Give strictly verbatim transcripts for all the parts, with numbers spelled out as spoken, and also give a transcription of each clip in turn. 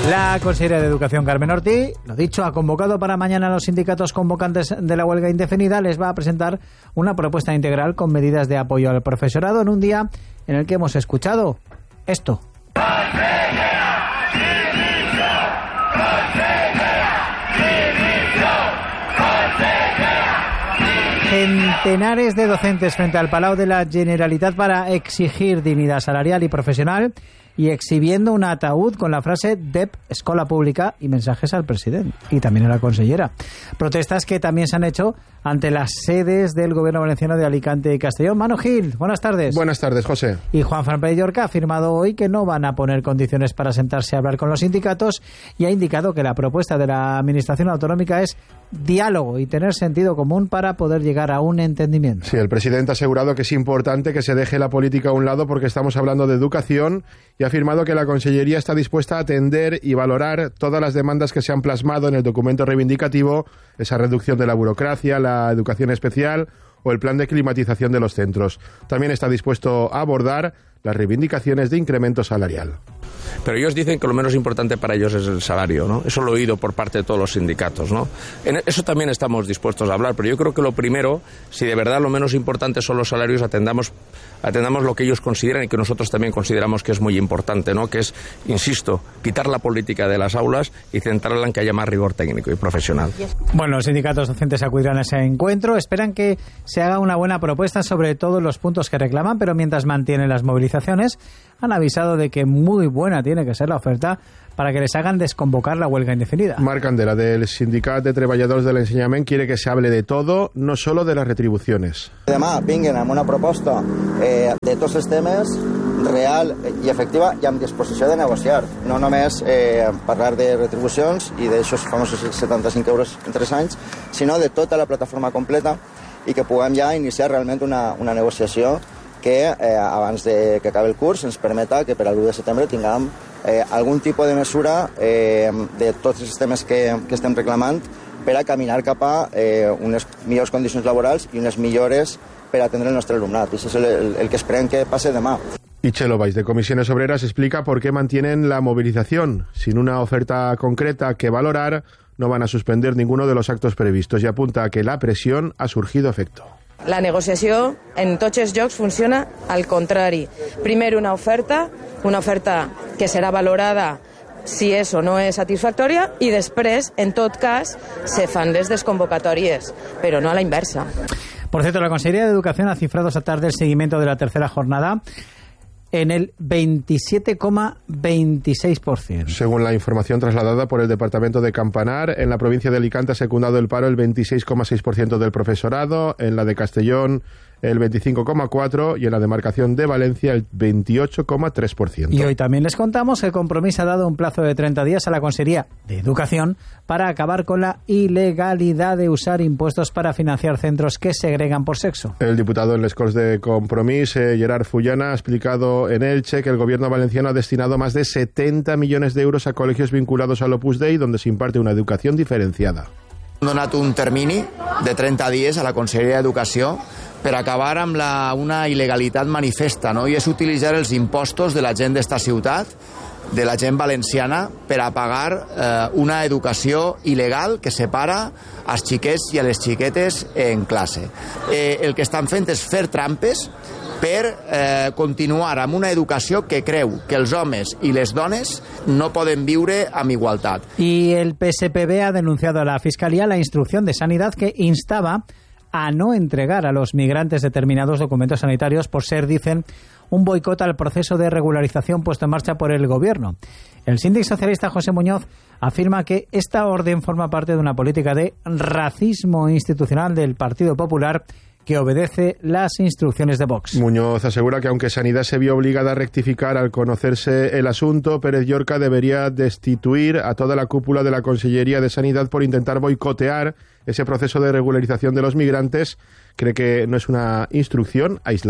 La consejera de Educación, Carmen Ortiz, lo dicho, ha convocado para mañana a los sindicatos convocantes de la huelga indefinida. Les va a presentar una propuesta integral con medidas de apoyo al profesorado en un día en el que hemos escuchado esto. Centenares de docentes frente al Palau de la Generalitat para exigir dignidad salarial y profesional y exhibiendo un ataúd con la frase D E P, Escola Pública y mensajes al presidente y también a la consellera. Protestas que también se han hecho ante las sedes del Gobierno valenciano de Alicante y Castellón. Manu Gil, buenas tardes. Buenas tardes, José. Y Juan Fran Pérez-Llorca ha afirmado hoy que no van a poner condiciones para sentarse a hablar con los sindicatos y ha indicado que la propuesta de la Administración Autonómica es diálogo y tener sentido común para poder llegar a un entendimiento. Sí, el presidente ha asegurado que es importante que se deje la política a un lado porque estamos hablando de educación y ha afirmado que la Consellería está dispuesta a atender y valorar todas las demandas que se han plasmado en el documento reivindicativo, esa reducción de la burocracia, la educación especial o el plan de climatización de los centros. También está dispuesto a abordar las reivindicaciones de incremento salarial. Pero ellos dicen que lo menos importante para ellos es el salario, ¿no? Eso lo he oído por parte de todos los sindicatos, ¿no? En eso también estamos dispuestos a hablar, pero yo creo que lo primero, si de verdad lo menos importante son los salarios, atendamos, atendamos lo que ellos consideran y que nosotros también consideramos que es muy importante, ¿no? Que es, insisto, quitar la política de las aulas y centrarla en que haya más rigor técnico y profesional. Bueno, los sindicatos docentes acudirán a ese encuentro, esperan que se haga una buena propuesta sobre todos los puntos que reclaman, pero mientras mantienen las movilizaciones, han avisado de que muy buena tiene que ser la oferta para que les hagan desconvocar la huelga indefinida. Marc Candela, del Sindicat de Treballadors de l'Ensenyament, quiere que se hable de todo, no solo de las retribuciones. Demà vinguin amb una proposta eh, de tots els temes real i efectiva i amb disposició de negociar. No només eh, parlar de retribucions i d'aixòs famosos setanta-cinc euros en tres anys, sinó de tota la plataforma completa i que puguem ja iniciar realment una, una negociació que eh, abans de que acabi el curs ens permeta que per a l'u de setembre tinguem eh, algun tipus de mesura eh, de tots els temes que, que estem reclamant per a caminar cap a eh, unes millors condicions laborals i unes millores per a atendre el nostre alumnat. I això és el, el, el que esperem que passe demà. Y Chelo Valls, de Comisiones Obreras, explica por qué mantienen la movilización. Sin una oferta concreta que valorar, no van a suspender ninguno de los actos previstos y apunta a que la presión ha surgido efecto. La negociació en tots els llocs funciona al contrari. Primer una oferta, una oferta que serà valorada si és o no és satisfactòria i després, en tot cas, se fan les desconvocatòries, però no a la inversa. Por cierto, la Consejería de Educación ha cifrado esta tarde el seguimiento de la tercera jornada en el veintisiete coma veintiséis por ciento. Según la información trasladada por el Departamento de Campanar, en la provincia de Alicante ha secundado el paro el veintiséis coma seis por ciento del profesorado, en la de Castellón el veinticinco coma cuatro por ciento y en la demarcación de Valencia el veintiocho coma tres por ciento. Y hoy también les contamos que el Compromís ha dado un plazo de treinta días a la Consejería de Educación para acabar con la ilegalidad de usar impuestos para financiar centros que segregan por sexo. El diputado en les Corts de Compromís, eh, Gerard Fullana, ha explicado en Elche que el gobierno valenciano ha destinado más de setenta millones de euros a colegios vinculados al Opus Dei, donde se imparte una educación diferenciada. Hem donat un termini de trenta dies a la Conselleria d'Educació per acabar amb la, una il·legalitat manifesta, no? I és utilitzar els impostos de la gent d'esta ciutat, de la gent valenciana, per a pagar eh, una educació il·legal que separa als xiquets i a les xiquetes en classe. Eh, el que estan fent és fer trampes per eh, continuar amb una educació que creu que els homes i les dones no poden viure amb igualtat. Y el P S P B ha denunciado a la Fiscalía la instrucción de Sanidad que instaba a no entregar a los migrantes determinados documentos sanitarios por ser, dicen, un boicot al proceso de regularización puesto en marcha por el Gobierno. El síndic socialista José Muñoz afirma que esta orden forma parte de una política de racismo institucional del Partido Popular que obedece las instrucciones de Vox. Muñoz asegura que aunque Sanidad se vio obligada a rectificar al conocerse el asunto, Pérez-Llorca debería destituir a toda la cúpula de la Consellería de Sanidad por intentar boicotear ese proceso de regularización de los migrantes. Cree que no es una instrucción aislada.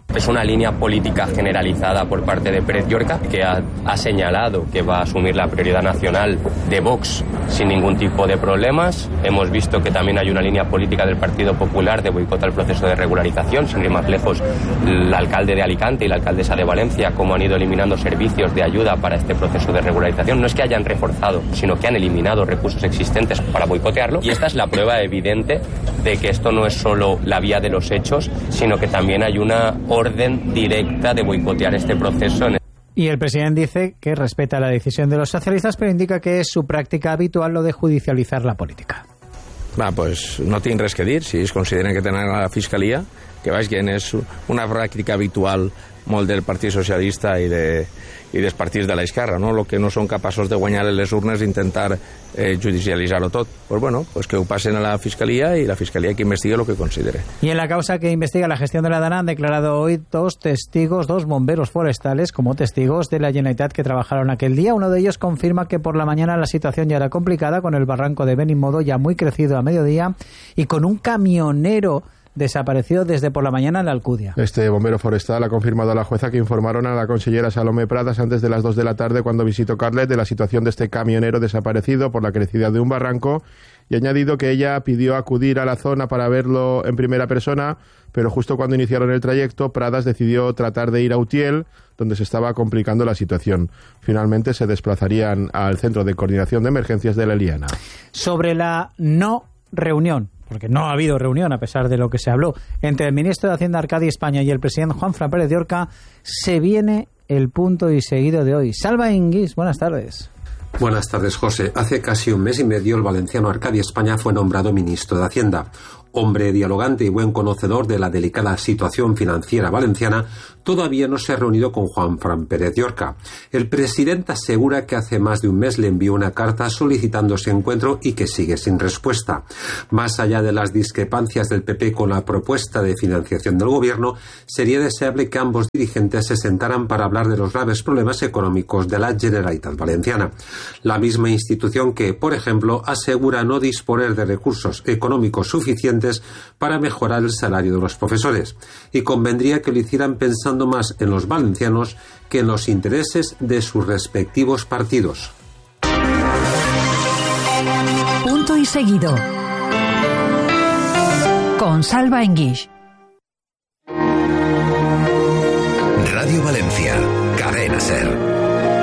Es una línea política generalizada por parte de Pérez Llorca, que ha, ha señalado que va a asumir la prioridad nacional de Vox sin ningún tipo de problemas. Hemos visto que también hay una línea política del Partido Popular de boicot al proceso de regularización. Sin ir más lejos, el alcalde de Alicante y la alcaldesa de Valencia, cómo han ido eliminando servicios de ayuda para este proceso de regularización. No es que hayan reforzado, sino que han eliminado recursos existentes para boicotearlo. Y esta es la prueba evidente de que esto no es solo la vía de los hechos, sino que también hay una orden directa de boicotear este proceso. Y el presidente dice que respeta la decisión de los socialistas, pero indica que es su práctica habitual lo de judicializar la política. Va, pues no tienen res que dir. Si ells consideren que tenen a la Fiscalia, que vagin, és una pràctica habitual molt del Partit Socialista i, de, i dels partits de l'esquerra, no? El que no són capaços de guanyar en les urnes i intentar eh, judicialitzar-ho tot. Pues bueno, pues que ho passen a la Fiscalía y la Fiscalía que investigue lo que considere. Y en la causa que investiga la gestión de la DANA han declarado hoy dos testigos, dos bomberos forestales, como testigos de la Generalitat que trabajaron aquel día. Uno de ellos confirma que por la mañana la situación ya era complicada, con el barranco de Benimodo ya muy crecido a mediodía y con un camionero desaparecido desde por la mañana en la Alcudia. Este bombero forestal ha confirmado a la jueza que informaron a la consellera Salomé Pradas antes de las dos de la tarde, cuando visitó Carlet, de la situación de este camionero desaparecido por la crecida de un barranco, y ha añadido que ella pidió acudir a la zona para verlo en primera persona, pero justo cuando iniciaron el trayecto, Pradas decidió tratar de ir a Utiel, donde se estaba complicando la situación. Finalmente se desplazarían al Centro de Coordinación de Emergencias de la Eliana. Sobre la no reunión, porque no ha habido reunión a pesar de lo que se habló, entre el ministro de Hacienda Arcadi España y el presidente Juanfran Pérez Llorca, se viene el punto y seguido de hoy. Salva Inguís, buenas tardes. Buenas tardes, José. Hace casi un mes y medio el valenciano Arcadi España fue nombrado ministro de Hacienda. Hombre dialogante y buen conocedor de la delicada situación financiera valenciana, todavía no se ha reunido con Juanfran Pérez Llorca. El presidente asegura que hace más de un mes le envió una carta solicitando ese encuentro y que sigue sin respuesta. Más allá de las discrepancias del P P con la propuesta de financiación del gobierno, sería deseable que ambos dirigentes se sentaran para hablar de los graves problemas económicos de la Generalitat Valenciana. La misma institución que, por ejemplo, asegura no disponer de recursos económicos suficientes para mejorar el salario de los profesores, y convendría que lo hicieran pensando más en los valencianos que en los intereses de sus respectivos partidos. Punto y seguido. Con Salva Enguix. Radio Valencia, Cadena SER.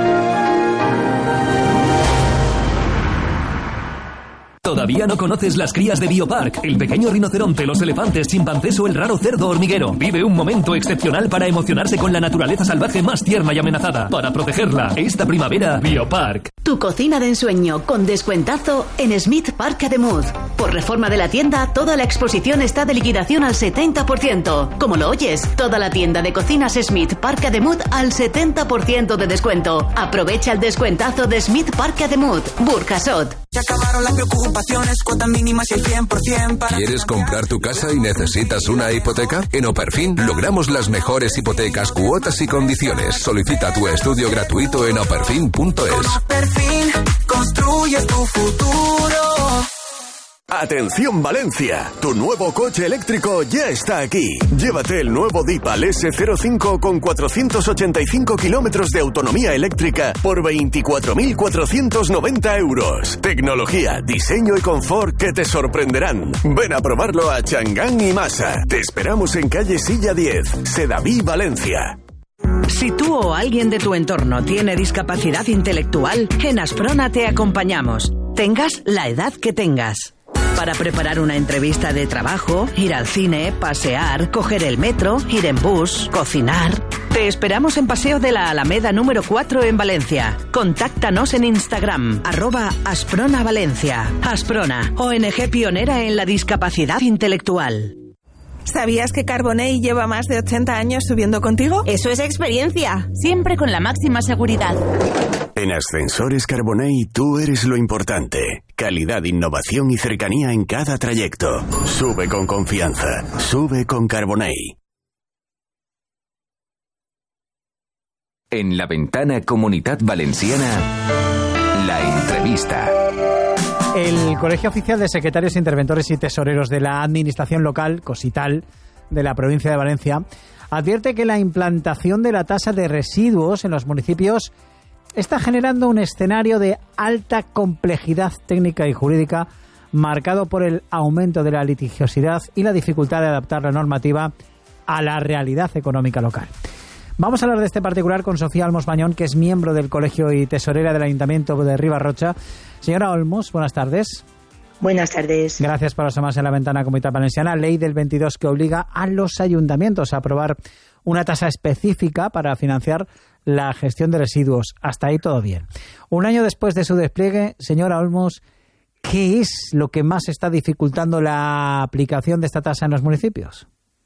¿Todavía no conoces las crías de Biopark? El pequeño rinoceronte, los elefantes, chimpancés o el raro cerdo hormiguero. Vive un momento excepcional para emocionarse con la naturaleza salvaje más tierna y amenazada. Para protegerla, esta primavera, Biopark. Tu cocina de ensueño con descuentazo en Smith Park Ademuz. Por reforma de la tienda, toda la exposición está de liquidación al setenta por ciento. Como lo oyes, toda la tienda de cocinas Smith Park Ademuz al setenta por ciento de descuento. Aprovecha el descuentazo de Smith Park Ademuz, Burjasot. Se acabaron las preocupaciones, cuotas mínimas y el cien por ciento para... ¿Quieres comprar tu casa y necesitas una hipoteca? En Operfin logramos las mejores hipotecas, cuotas y condiciones. Solicita tu estudio gratuito en operfin punto es. Con Operfin construyes tu futuro. Atención Valencia, tu nuevo coche eléctrico ya está aquí. Llévate el nuevo Dipal ese cero cinco con cuatrocientos ochenta y cinco kilómetros de autonomía eléctrica por veinticuatro mil cuatrocientos noventa euros. Tecnología, diseño y confort que te sorprenderán. Ven a probarlo a Changán y Masa. Te esperamos en calle Silla diez, Sedaví, Valencia. Si tú o alguien de tu entorno tiene discapacidad intelectual, en Asprona te acompañamos. Tengas la edad que tengas. Para preparar una entrevista de trabajo, ir al cine, pasear, coger el metro, ir en bus, cocinar. Te esperamos en Paseo de la Alameda número cuatro en Valencia. Contáctanos en Instagram, arroba Asprona Valencia. Asprona, O N G pionera en la discapacidad intelectual. ¿Sabías que Carbonell lleva más de ochenta años subiendo contigo? Eso es experiencia, siempre con la máxima seguridad. En Ascensores Carbonell tú eres lo importante. Calidad, innovación y cercanía en cada trayecto. Sube con confianza. Sube con Carbonell. En la ventana Comunitat Valenciana, la entrevista. El Colegio Oficial de Secretarios, Interventores y Tesoreros de la Administración Local, COSITAL, de la provincia de Valencia advierte que la implantación de la tasa de residuos en los municipios está generando un escenario de alta complejidad técnica y jurídica marcado por el aumento de la litigiosidad y la dificultad de adaptar la normativa a la realidad económica local. Vamos a hablar de este particular con Sofía Olmos Mañón, que es miembro del Colegio y Tesorera del Ayuntamiento de Ribarrocha. Señora Olmos, buenas tardes. Buenas tardes. Gracias por asomarse en la ventana Comunitat Valenciana. Ley del veintidós que obliga a los ayuntamientos a aprobar una tasa específica para financiar la gestión de residuos. Hasta ahí todo bien. Un año después de su despliegue, señora Olmos, ¿qué es lo que más está dificultando la aplicación de esta tasa en los municipios?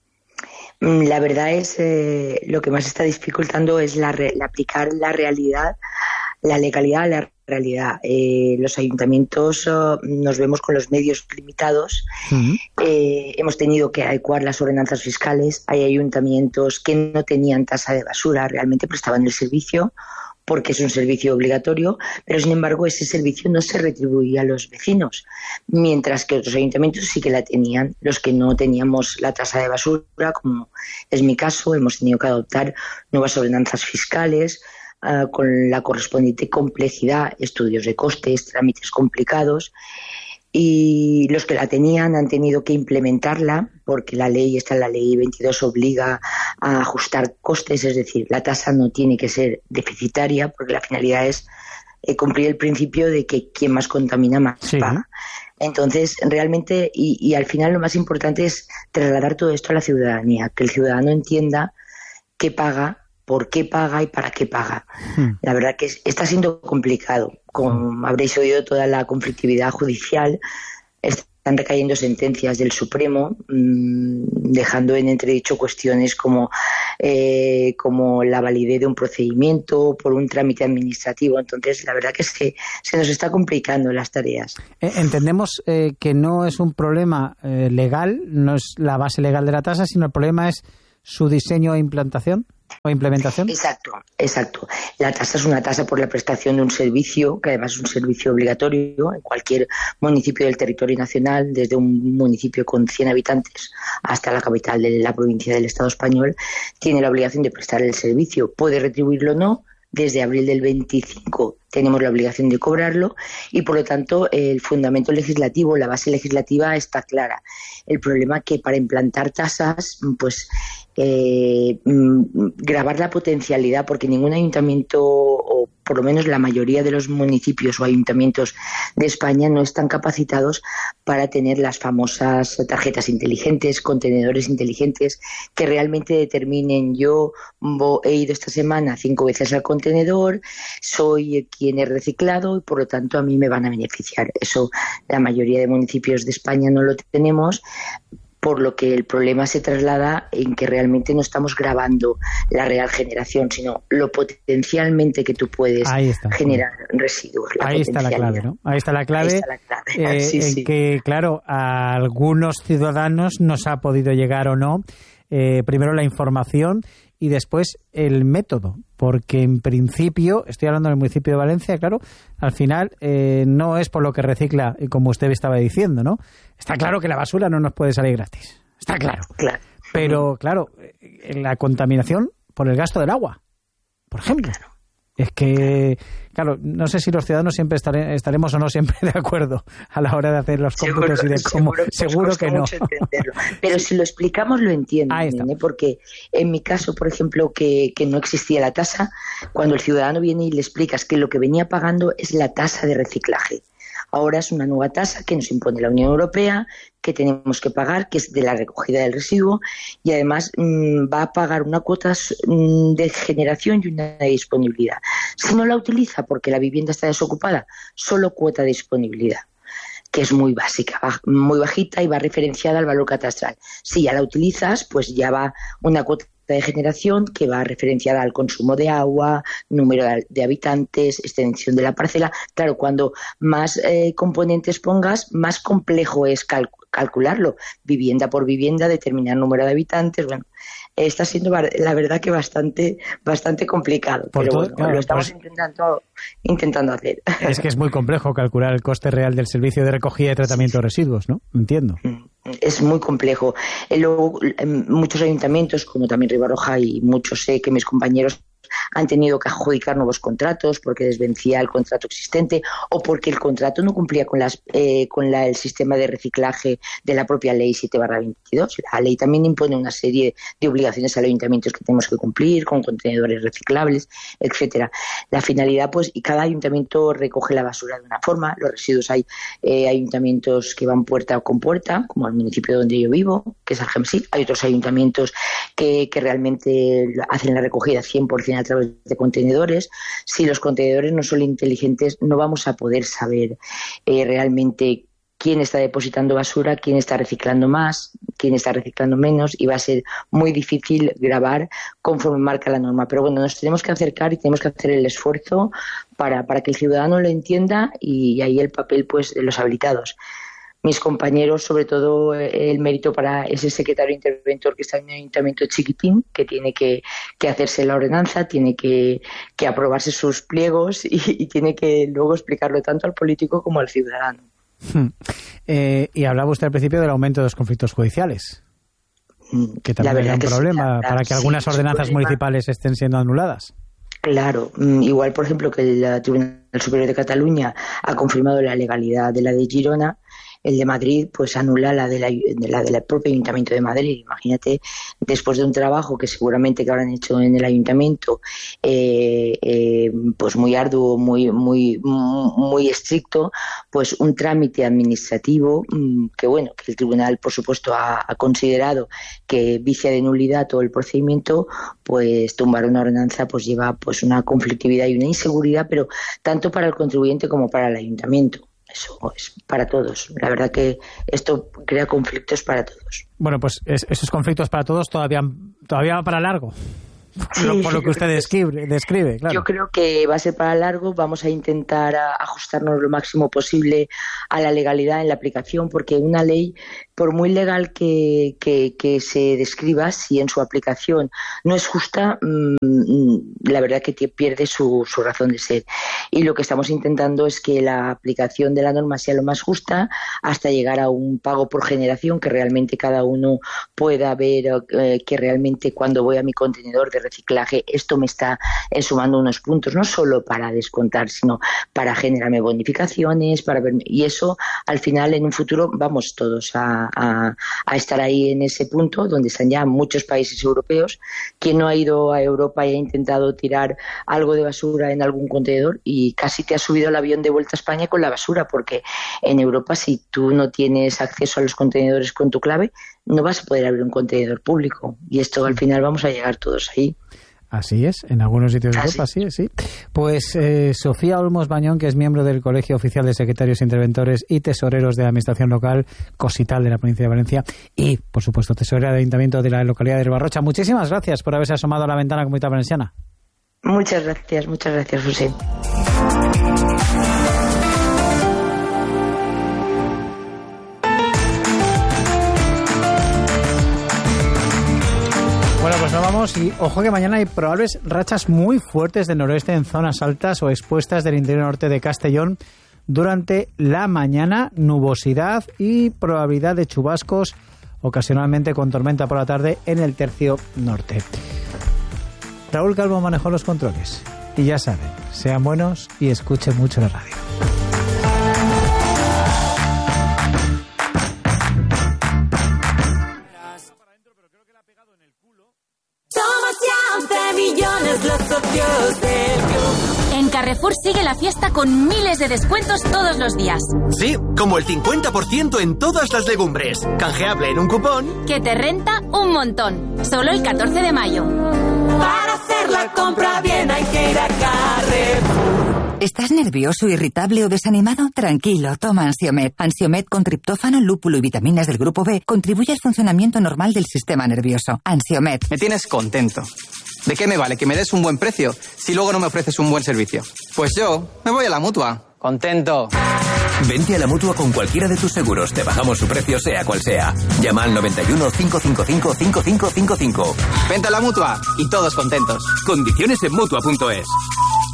La verdad es eh, lo que más está dificultando es la, re, la aplicar la realidad, la legalidad a la realidad. Eh, los ayuntamientos uh, nos vemos con los medios limitados. Uh-huh. Eh, hemos tenido que adecuar las ordenanzas fiscales. Hay ayuntamientos que no tenían tasa de basura, realmente prestaban el servicio porque es un servicio obligatorio, pero sin embargo ese servicio no se retribuía a los vecinos, mientras que otros ayuntamientos sí que la tenían. Los que no teníamos la tasa de basura, como es mi caso, hemos tenido que adoptar nuevas ordenanzas fiscales uh, con la correspondiente complejidad, estudios de costes, trámites complicados, y los que la tenían han tenido que implementarla porque la ley, esta la ley veintidós, obliga a ajustar costes, es decir, la tasa no tiene que ser deficitaria porque la finalidad es eh, cumplir el principio de que quien más contamina más sí. paga. Entonces, realmente, y, y al final lo más importante es trasladar todo esto a la ciudadanía, que el ciudadano entienda qué paga, por qué paga y para qué paga. Hmm. La verdad que está siendo complicado. Como habréis oído, toda la conflictividad judicial, están recayendo sentencias del Supremo, mmm, dejando en entredicho cuestiones como, eh, como la validez de un procedimiento por un trámite administrativo. Entonces, la verdad que es que se nos está complicando las tareas. Entendemos eh, que no es un problema eh, legal, no es la base legal de la tasa, sino el problema es su diseño e implantación. ¿O implementación? Exacto, exacto. La tasa es una tasa por la prestación de un servicio, que además es un servicio obligatorio en cualquier municipio del territorio nacional, desde un municipio con cien habitantes hasta la capital de la provincia del Estado español, tiene la obligación de prestar el servicio. Puede retribuirlo o no. Desde abril del veinticinco tenemos la obligación de cobrarlo y, por lo tanto, el fundamento legislativo, la base legislativa está clara. El problema es que para implantar tasas, pues eh, grabar la potencialidad, porque ningún ayuntamiento, o por lo menos la mayoría de los municipios o ayuntamientos de España, no están capacitados para tener las famosas tarjetas inteligentes, contenedores inteligentes, que realmente determinen: yo he ido esta semana cinco veces al contenedor, soy quien he reciclado y por lo tanto a mí me van a beneficiar. Eso la mayoría de municipios de España no lo tenemos, por lo que el problema se traslada en que realmente no estamos grabando la real generación, sino lo potencialmente que tú puedes generar residuos. Ahí está la clave, ¿no? Ahí está la clave, está la clave. Eh, sí, en sí. que, claro, a algunos ciudadanos nos ha podido llegar o no, eh, primero la información y después el método, porque en principio, estoy hablando del municipio de Valencia, claro, al final eh, no es por lo que recicla, como usted estaba diciendo, ¿no? Está claro que la basura no nos puede salir gratis, está claro. claro. Pero, claro, la contaminación por el gasto del agua, por ejemplo. Claro. Es que, claro, no sé si los ciudadanos siempre estare, estaremos o no siempre de acuerdo a la hora de hacer los cómputos seguro, y de cómo. Seguro, seguro que no. Pero si lo explicamos, lo entienden, ¿eh? Porque en mi caso, por ejemplo, que, que no existía la tasa, cuando el ciudadano viene y le explicas que lo que venía pagando es la tasa de reciclaje. Ahora es una nueva tasa que nos impone la Unión Europea, que tenemos que pagar, que es de la recogida del residuo, y además mmm, va a pagar una cuota mmm, de generación y una de disponibilidad. Si no la utiliza porque la vivienda está desocupada, solo cuota de disponibilidad, que es muy básica, muy bajita y va referenciada al valor catastral. Si ya la utilizas, pues ya va una cuota de generación que va referenciada al consumo de agua, número de habitantes, extensión de la parcela. Claro, cuando más eh, componentes pongas, más complejo es cal- calcularlo, vivienda por vivienda, determinar número de habitantes. Bueno, está siendo la verdad que bastante bastante complicado, por pero todo, bueno, claro, lo estamos pues, intentando intentando hacer. Es que es muy complejo calcular el coste real del servicio de recogida y tratamiento sí, sí. de residuos, ¿no? Entiendo. es muy complejo. Eh, luego, muchos ayuntamientos, como también Ribarroja, y muchos sé que mis compañeros han tenido que adjudicar nuevos contratos porque les vencía el contrato existente o porque el contrato no cumplía con las eh, con la, el sistema de reciclaje de la propia ley siete barra veintidós. La ley también impone una serie de obligaciones a los ayuntamientos que tenemos que cumplir, con contenedores reciclables, etcétera. La finalidad, pues, y cada ayuntamiento recoge la basura de una forma. Los residuos, hay eh, ayuntamientos que van puerta con puerta, como el municipio donde yo vivo, que es Algemesí. Hay otros ayuntamientos que, que realmente hacen la recogida cien por ciento a través de contenedores. Si los contenedores no son inteligentes, no vamos a poder saber eh, realmente quién está depositando basura, quién está reciclando más, quién está reciclando menos, y va a ser muy difícil grabar conforme marca la norma. Pero bueno, nos tenemos que acercar y tenemos que hacer el esfuerzo para, para que el ciudadano lo entienda, y, y ahí el papel, pues, de los habilitados. Mis compañeros, sobre todo el mérito para ese secretario interventor que está en un ayuntamiento chiquitín, que tiene que, que hacerse la ordenanza, tiene que, que aprobarse sus pliegos y, y tiene que luego explicarlo tanto al político como al ciudadano. Hmm. Eh, y hablaba usted al principio del aumento de los conflictos judiciales, que también era un problema sí, para que algunas sí, ordenanzas municipales estén siendo anuladas. Claro, igual, por ejemplo, que el Tribunal Superior de Cataluña ha confirmado la legalidad de la de Girona, el de Madrid pues anula la de la, de la del propio Ayuntamiento de Madrid. Imagínate, después de un trabajo que seguramente que habrán hecho en el Ayuntamiento, eh, eh, pues muy arduo, muy muy muy estricto, pues un trámite administrativo que bueno, que el Tribunal por supuesto ha, ha considerado que vicia de nulidad todo el procedimiento, pues tumbar una ordenanza pues lleva pues una conflictividad y una inseguridad, pero tanto para el contribuyente como para el Ayuntamiento. Eso es para todos. La verdad que esto crea conflictos para todos. Bueno, pues es, esos conflictos para todos todavía todavía va para largo. Sí, por lo que usted describe, describe, claro. Yo creo que va a ser para largo. Vamos a intentar a ajustarnos lo máximo posible a la legalidad en la aplicación, porque una ley, por muy legal que, que, que se describa, si en su aplicación no es justa, mmm, la verdad que pierde su, su razón de ser. Y lo que estamos intentando es que la aplicación de la norma sea lo más justa, hasta llegar a un pago por generación, que realmente cada uno pueda ver eh, que realmente cuando voy a mi contenedor de reciclaje esto me está eh, sumando unos puntos, no solo para descontar, sino para generarme bonificaciones, para verme, y eso al final en un futuro vamos todos a, a, a estar ahí en ese punto donde están ya muchos países europeos. Quien no ha ido a Europa y ha intentado tirar algo de basura en algún contenedor y casi te has subido al avión de vuelta a España con la basura, porque en Europa si tú no tienes acceso a los contenedores con tu clave no vas a poder abrir un contenedor público, y esto al final vamos a llegar todos ahí. Así es, en algunos sitios de Europa, sí, sí. Pues eh, Sofía Olmos Bañón, que es miembro del Colegio Oficial de Secretarios Interventores y Tesoreros de la Administración Local, Cosital de la provincia de Valencia, y, por supuesto, tesorera del Ayuntamiento de la localidad de Ribarrocha. Muchísimas gracias por haberse asomado a la ventana comunitaria valenciana. Muchas gracias, muchas gracias, José. Bueno, pues nos vamos y ojo que mañana hay probables rachas muy fuertes de noroeste en zonas altas o expuestas del interior norte de Castellón. Durante la mañana, nubosidad y probabilidad de chubascos, ocasionalmente con tormenta por la tarde en el tercio norte. Raúl Calvo manejó los controles. Y ya saben, sean buenos y escuchen mucho la radio. Somos ya once millones los socios del club. En Carrefour sigue la fiesta con miles de descuentos todos los días. Sí, como el cincuenta por ciento en todas las legumbres. Canjeable en un cupón que te renta un montón. Solo el catorce de mayo. Para hacer la compra bien hay que ir a Carrefour. ¿Estás nervioso, irritable o desanimado? Tranquilo, toma Ansiomed. Ansiomed con triptófano, lúpulo y vitaminas del grupo B contribuye al funcionamiento normal del sistema nervioso. Ansiomed. Me tienes contento. ¿De qué me vale que me des un buen precio si luego no me ofreces un buen servicio? Pues yo me voy a la Mutua. Contento. Vente a la Mutua con cualquiera de tus seguros. Te bajamos su precio sea cual sea. Llama al noventa y uno, cinco cinco cinco, cinco cinco cinco cinco. Vente a la Mutua y todos contentos. Condiciones en Mutua punto es.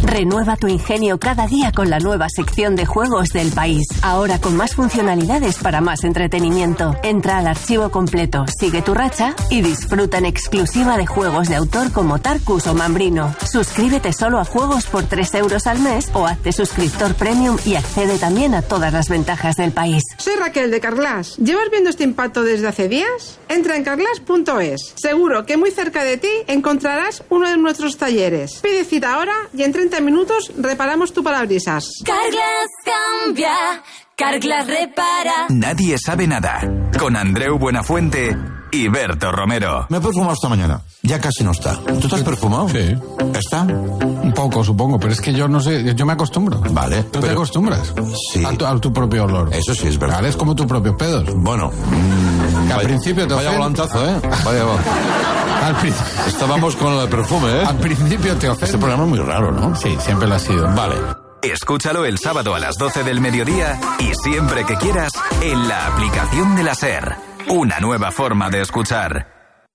Renueva tu ingenio cada día con la nueva sección de juegos del País. Ahora con más funcionalidades para más entretenimiento. Entra al archivo completo, sigue tu racha y disfruta en exclusiva de juegos de autor como Tarkus o Mambrino. Suscríbete solo a juegos por tres euros al mes o hazte suscriptor premium y accede también a todas las ventajas del País. Soy Raquel de Carglass. ¿Llevas viendo este impacto desde hace días? Entra en carglass punto es. Seguro que muy cerca de ti encontrarás uno de nuestros talleres. Pide cita ahora y en treinta minutos reparamos tu parabrisas. Carglass cambia, Carglass repara. Nadie sabe nada. Con Andreu Buenafuente y Berto Romero. Me he perfumado esta mañana. Ya casi no está. ¿Tú te has perfumado? Sí. ¿Está? Un poco, supongo, pero es que yo no sé, yo me acostumbro. Vale. ¿Tú pero... te acostumbras? Sí. A tu, a tu propio olor. Eso sí es verdad. Vale, es como tus propios pedos. Bueno. Mmm, al vaya, principio te Vaya ofende. volantazo, ¿eh? Vaya al pri... Estábamos con el perfume, ¿eh? Al principio te ofende. Este programa es muy raro, ¿no? Sí, siempre lo ha sido. Vale. Escúchalo el sábado a las doce del mediodía y siempre que quieras en la aplicación de la SER. Una nueva forma de escuchar.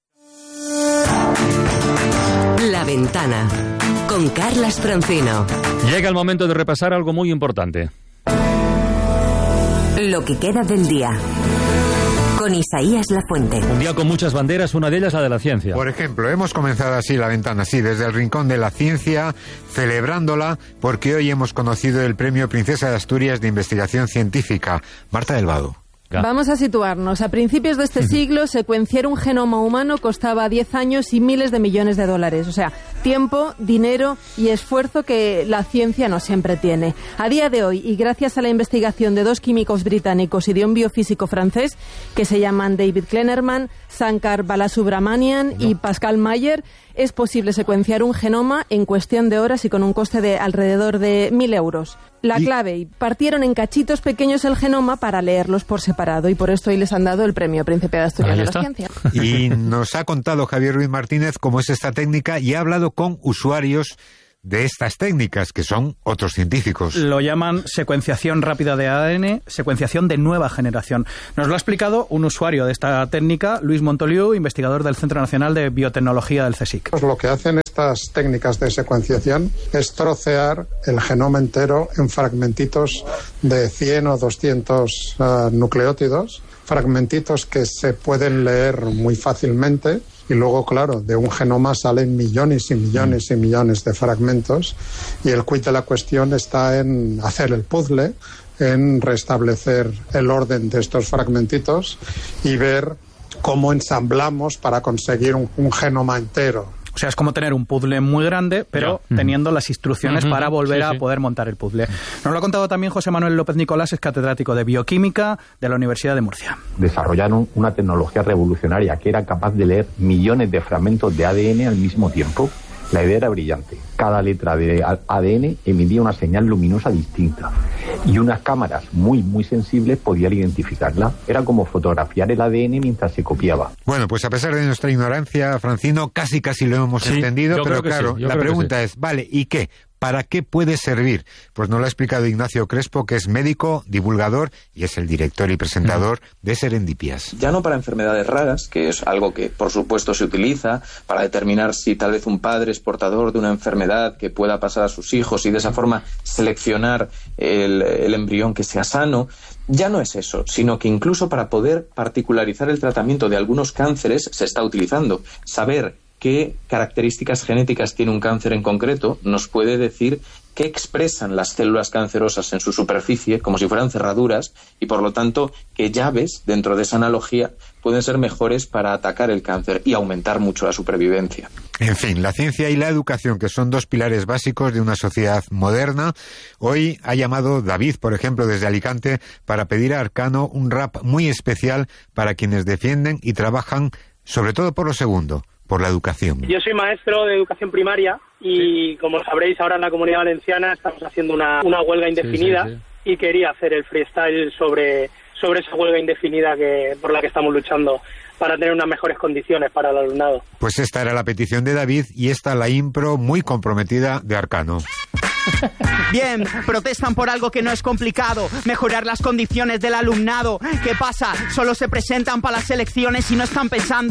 La Ventana, con Carlas Francino. Llega el momento de repasar algo muy importante. Lo que queda del día. Con Isaías Lafuente. Un día con muchas banderas, una de ellas la de la ciencia. Por ejemplo, hemos comenzado así la ventana, así, desde el rincón de la ciencia, celebrándola, porque hoy hemos conocido el Premio Princesa de Asturias de Investigación Científica. Marta del Vado. Vamos a situarnos. A principios de este siglo, secuenciar un genoma humano costaba diez años y miles de millones de dólares. O sea, tiempo, dinero y esfuerzo que la ciencia no siempre tiene. A día de hoy, y gracias a la investigación de dos químicos británicos y de un biofísico francés, que se llaman David Kleinerman, Sankar Balasubramanian y Pascal Mayer, es posible secuenciar un genoma en cuestión de horas y con un coste de alrededor de mil euros. La clave, partieron en cachitos pequeños el genoma para leerlos por separado y por esto hoy les han dado el premio Príncipe de Asturias de la Ciencia. Y nos ha contado Javier Ruiz Martínez cómo es esta técnica y ha hablado con usuarios de estas técnicas, que son otros científicos. Lo llaman secuenciación rápida de A D N, secuenciación de nueva generación. Nos lo ha explicado un usuario de esta técnica, Luis Montoliu, investigador del Centro Nacional de Biotecnología del CSIC. Pues lo que hacen estas técnicas de secuenciación es trocear el genoma entero en fragmentitos de cien o doscientos uh, nucleótidos, fragmentitos que se pueden leer muy fácilmente. Y luego, claro, de un genoma salen millones y millones y millones de fragmentos y el quid de la cuestión está en hacer el puzzle, en restablecer el orden de estos fragmentitos y ver cómo ensamblamos para conseguir un, un genoma entero. O sea, es como tener un puzzle muy grande, pero yeah. teniendo las instrucciones uh-huh. para volver sí, sí. a poder montar el puzzle. Nos lo ha contado también José Manuel López Nicolás, es catedrático de Bioquímica de la Universidad de Murcia. Desarrollaron una tecnología revolucionaria que era capaz de leer millones de fragmentos de A D N al mismo tiempo. La idea era brillante. Cada letra de A D N emitía una señal luminosa distinta y unas cámaras muy, muy sensibles podían identificarla. Era como fotografiar el A D N mientras se copiaba. Bueno, pues a pesar de nuestra ignorancia, Francino, casi casi lo hemos sí, entendido, pero claro, sí, la pregunta sí. es, vale, ¿y qué? ¿Para qué puede servir? Pues nos lo ha explicado Ignacio Crespo, que es médico, divulgador y es el director y presentador de Serendipias. Ya no para enfermedades raras, que es algo que por supuesto se utiliza para determinar si tal vez un padre es portador de una enfermedad que pueda pasar a sus hijos y de esa forma seleccionar el, el embrión que sea sano. Ya no es eso, sino que incluso para poder particularizar el tratamiento de algunos cánceres se está utilizando. Saber qué características genéticas tiene un cáncer en concreto nos puede decir qué expresan las células cancerosas en su superficie, como si fueran cerraduras, y por lo tanto qué llaves dentro de esa analogía pueden ser mejores para atacar el cáncer y aumentar mucho la supervivencia. En fin, la ciencia y la educación, que son dos pilares básicos de una sociedad moderna. Hoy ha llamado David, por ejemplo, desde Alicante, para pedir a Arcano un rap muy especial para quienes defienden y trabajan, sobre todo por lo segundo, por la educación. Yo soy maestro de educación primaria y, sí. como sabréis, ahora en la Comunidad Valenciana estamos haciendo una, una huelga indefinida sí, sí, sí. y quería hacer el freestyle sobre, sobre esa huelga indefinida que por la que estamos luchando para tener unas mejores condiciones para el alumnado. Pues esta era la petición de David y esta la impro muy comprometida de Arcano. Bien, protestan por algo que no es complicado, mejorar las condiciones del alumnado. ¿Qué pasa? Solo se presentan para las elecciones y no están pensando